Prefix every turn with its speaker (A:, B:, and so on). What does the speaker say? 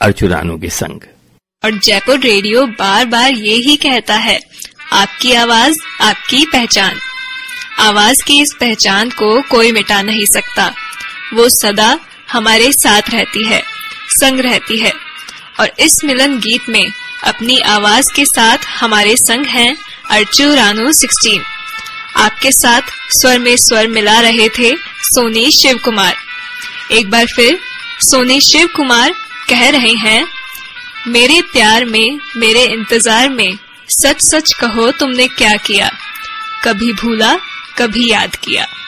A: अर्चू रानू के संग।
B: और जयपुर रेडियो बार बार ये ही कहता है, आपकी आवाज आपकी पहचान। आवाज की इस पहचान को कोई मिटा नहीं सकता। वो सदा हमारे साथ रहती है, संग रहती है। और इस मिलन गीत में अपनी आवाज के साथ हमारे संग हैं अर्चू रानू 16। आपके साथ स्वर में स्वर मिला रहे थे सोनी शिव कुमार। एक बार फिर सोनी शिव कुमार कह रहे हैं, मेरे प्यार में मेरे इंतजार में सच सच कहो तुमने क्या किया, कभी भूला कभी याद किया।